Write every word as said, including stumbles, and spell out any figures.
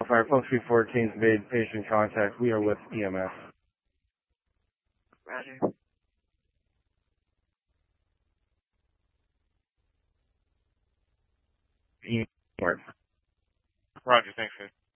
Fire Phone three fourteen's made patient contact. We are with E M S. Roger. E M S. Roger, thanks, guys.